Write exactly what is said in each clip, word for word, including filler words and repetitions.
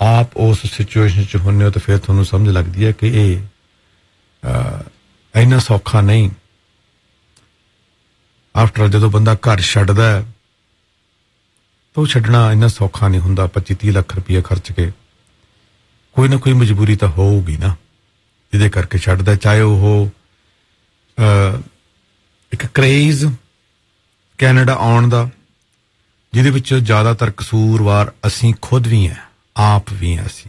आप उस सिचुएशन च हुन्ने हो तो फिर तुहानूं समझ लगदी है कि ये इन्ना सौखा नहीं। आफ्टर जदों बंदा घर छड्डदा है तो छड्डना इन्ना सौखा नहीं हुंदा। पच्ची तीह लख रुपया खर्च के कोई ना कोई मजबूरी तो होगी ना जिहदे करके छड्डदा, चाहे वो एक क्रेज कैनेडा आउण दा जिहदे विच ज़्यादातर कसूरवार असीं खुद भी हैं, आप भी हैं। असीं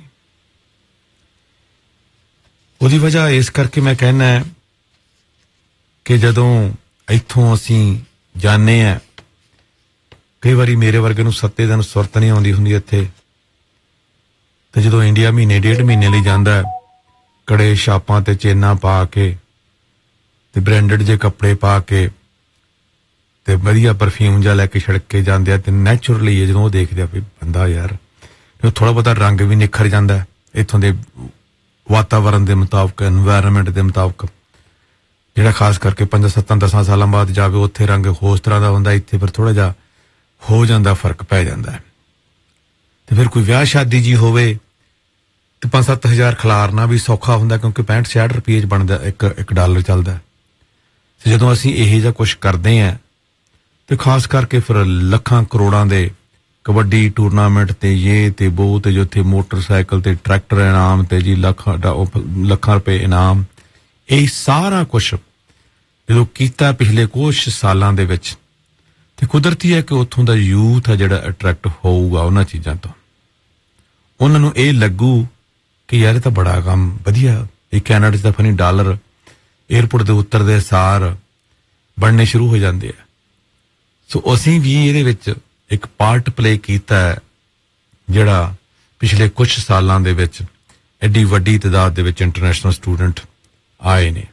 उहदी वजह इस करके मैं कहना है कि जदों इत्थों असीं जाने हैं, कई बारी मेरे वर्गे नूं सत्ते दिन सुरत नहीं आउंदी हुंदी इत्थे, ते जदों इंडिया महीने डेढ़ महीने लई जांदा है, कड़े छापां ते चेनां पा के ते ब्रांडेड जे कपड़े पा के ते वधिया परफ्यूम जा लैके छड़क के जांदे आ, ते नैचुरली जदों वो देखदे आ भी बंदा यार थोड़ा बहुता रंग भी निखर जांदा है इत्थों दे वातावरण दे मुताबक, एनवायरनमेंट दे मुताबक। जिहड़ा खास करके पंज सत्तां दसां सालां बाद जावे उत्थे रंग होस तरह दा हुंदा, इत्थे फिर थोड़ा जा हो जांदा, फर्क पै जांदा है। ते फिर कोई ब्याह शादी जी होवे ते पांच सत्त हज़ार खिलारना भी सौखा हुंदा क्योंकि पैंठ छियाठ रुपये च बनदा एक एक डॉलर चलदा है। ते जदों असीं इहो जिहा कुछ करदे हैं ते खास करके फिर लखां करोड़ां दे कबड्डी टूरनामेंट ते ये ते वो ते जो थे मोटरसाइकिल ते ट्रैक्टर इनाम ते जी लख लखां रुपए इनाम, ये सारा कुछ जो कीता पिछले कुछ सालां दे विच ते कुदरती है कि उत्थों दा यूथ है जिहड़ा अट्रैक्ट होऊगा उन्हां चीज़ां तो। उन्हां नूं इह लगू कि यार इह तां बड़ा काम वधिया, ये कैनेडा च तां फनी डॉलर एयरपोर्ट दे उतरदे सार बनने शुरू हो जांदे आ। सो असीं भी इहदे विच एक पार्ट प्ले कीता है जिहड़ा पिछले कुछ सालां दे विच एडी वड्डी तादाद दे विच इंटरनेशनल स्टूडेंट आए ने।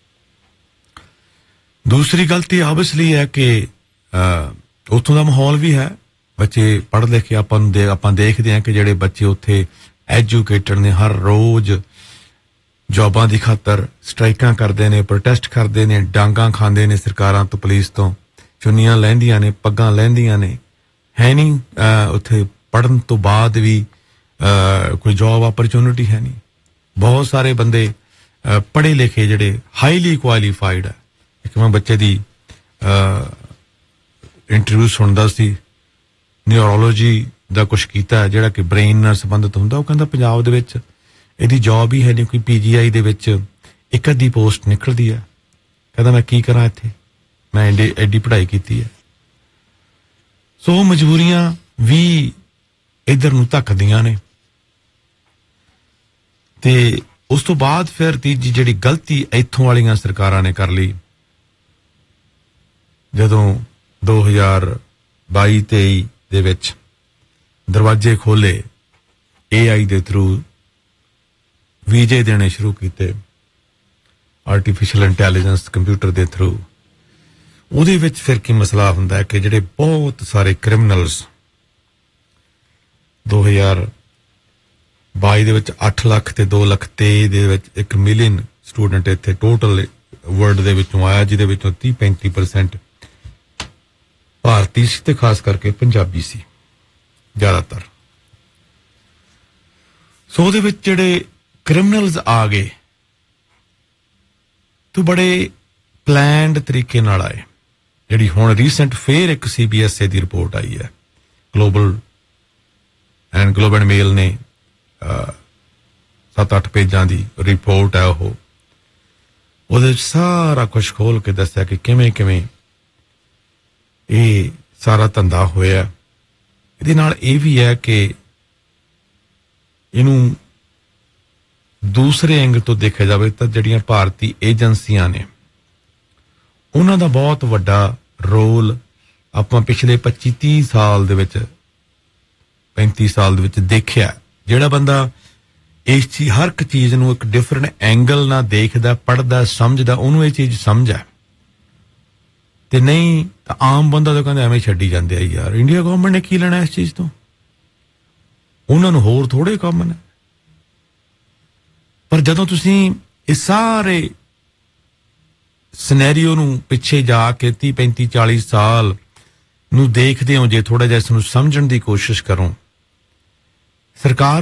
दूसरी गलती ऑब्वियसली है कि उत्थों दा माहौल भी है, बच्चे पढ़ लिख के आपां दे आपां देखदे हैं कि जिहड़े बच्चे उत्थे एजुकेटेड ने हर रोज जॉबां दी खातर स्ट्राइकां करदे ने, प्रोटेस्ट करदे ने, डांगां खांदे ने सरकारां तो पुलिस तो, चुन्नियां लैंदियां ने, पग्गां लैंदियां ने, है नहीं उत्थे पढ़न तो बाद भी आ, कोई जॉब अपॉर्चुनिटी है नहीं। बहुत सारे बंदे आ, पढ़े लिखे जिहड़े हाईली क्वालीफाइड है। एक मैं बच्चे दी इंटरव्यू सुनदा सी, न्यूरोलॉजी दा कुछ कीता है जिहड़ा कि ब्रेन नाल संबंधित हुंदा, वो कहंदा पंजाब दे विच इहदी जॉब ही है नहीं, कोई पीजीआई दे विच एक अद्धी पोस्ट निकलदी है। कहंदा मैं की करां इत्थे, मैं एडी एडी पढ़ाई कीती है। सो मजबूरियां भी इधर नूं धक्कदियां ने। ते उस तो बाद फिर तीजी जिहड़ी गलती इत्थों वालियां सरकारां ने कर ली, जदों दो हज़ार बाई तेई दे विच दरवाजे खोले ए आई दे थ्रू वीजे देने शुरू कीते, आर्टिफिशियल इंटैलीजेंस कंप्यूटर दे थ्रू। ਉਹਦੇ ਵਿੱਚ ਫਿਰ ਕੀ ਮਸਲਾ ਹੁੰਦਾ ਹੈ ਕਿ ਜਿਹੜੇ ਬਹੁਤ ਸਾਰੇ ਕ੍ਰਿਮੀਨਲਸ दो हज़ार बाई ਦੇ ਵਿੱਚ ਅੱਠ ਲੱਖ ਤੇ ਦੋ ਲੱਖ ਤੇਈ ਦੇ ਵਿੱਚ ਇੱਕ ਮਿਲੀਅਨ ਸਟੂਡੈਂਟ ਇੱਥੇ ਟੋਟਲ ਵਰਲਡ ਦੇ ਵਿੱਚੋਂ ਆਇਆ, ਜਿਹਦੇ ਵਿੱਚੋਂ तीस पैंतीस परसेंट ਭਾਰਤੀ ਸੀ ਤੇ ਖਾਸ ਕਰਕੇ ਪੰਜਾਬੀ ਸੀ ਜ਼ਿਆਦਾਤਰ। ਸੋ ਉਹਦੇ ਵਿੱਚ ਜਿਹੜੇ ਕ੍ਰਿਮੀਨਲਸ ਆ ਗਏ ਤੇ ਬੜੇ ਪਲਾਨਡ ਤਰੀਕੇ ਨਾਲ ਆਏ। ਜਿਹੜੀ ਹੁਣ ਰੀਸੈਂਟ ਫੇਰ ਇੱਕ ਸੀਬੀਐਸਈ ਦੀ ਰਿਪੋਰਟ ਆਈ ਹੈ, ਗਲੋਬਲ ਐਂਡ ਗਲੋਬ ਐਂਡ ਮੇਲ ਨੇ ਸੱਤ ਅੱਠ ਪੇਜਾਂ ਦੀ ਰਿਪੋਰਟ ਹੈ ਉਹ, ਉਹਦੇ ਵਿੱਚ ਸਾਰਾ ਕੁਝ ਖੋਲ ਕੇ ਦੱਸਿਆ ਕਿ ਕਿਵੇਂ ਕਿਵੇਂ ਇਹ ਸਾਰਾ ਧੰਦਾ ਹੋਇਆ। ਇਹਦੇ ਨਾਲ ਇਹ ਵੀ ਹੈ ਕਿ ਇਹਨੂੰ ਦੂਸਰੇ ਐਂਗਲ ਤੋਂ ਦੇਖਿਆ ਜਾਵੇ ਤਾਂ ਜਿਹੜੀਆਂ ਭਾਰਤੀ ਏਜੰਸੀਆਂ ਨੇ ਉਹਨਾਂ ਦਾ ਬਹੁਤ ਵੱਡਾ ਰੋਲ ਆਪਾਂ ਪਿਛਲੇ ਪੱਚੀ ਤੀਹ ਸਾਲ ਦੇ ਵਿੱਚ ਪੈਂਤੀ ਸਾਲ ਦੇ ਵਿੱਚ ਦੇਖਿਆ। ਜਿਹੜਾ ਬੰਦਾ ਇਸ ਚੀਜ਼ ਹਰ ਇੱਕ ਚੀਜ਼ ਨੂੰ ਇੱਕ ਡਿਫਰੈਂਟ ਐਂਗਲ ਨਾਲ ਦੇਖਦਾ, ਪੜ੍ਹਦਾ, ਸਮਝਦਾ, ਉਹਨੂੰ ਇਹ ਚੀਜ਼ ਸਮਝ ਹੈ। ਤੇ ਨਹੀਂ ਤਾਂ ਆਮ ਬੰਦਾ ਤਾਂ ਕਹਿੰਦਾ ਐਵੇਂ ਛੱਡੀ ਜਾਂਦੇ ਆ ਯਾਰ, ਇੰਡੀਆ ਗਵਰਨਮੈਂਟ ਨੇ ਕੀ ਲੈਣਾ ਇਸ ਚੀਜ਼ ਤੋਂ, ਉਹਨਾਂ ਨੂੰ ਹੋਰ ਥੋੜੇ ਕੰਮ ਨੇ। ਪਰ ਜਦੋਂ ਤੁਸੀਂ ਇਹ ਸਾਰੇ ਸਿਨੈਰੀਓ ਨੂੰ ਪਿੱਛੇ ਜਾ ਕੇ तीस पैंतीस चालीस ਸਾਲ ਨੂੰ ਦੇਖਦੇ ਹੋ, ਜੇ ਥੋੜਾ ਜਿਹਾ ਇਸ ਨੂੰ ਸਮਝਣ ਦੀ ਕੋਸ਼ਿਸ਼ ਕਰੋ, ਸਰਕਾਰ